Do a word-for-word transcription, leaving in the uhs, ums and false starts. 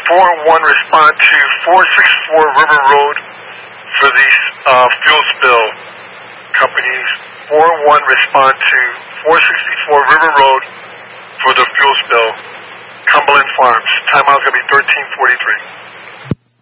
four one respond to four sixty-four River Road for the uh, fuel spill. Companies four one respond to four sixty-four River Road for the fuel spill. Cumberland Farms. Timeout's going to be thirteen forty-three.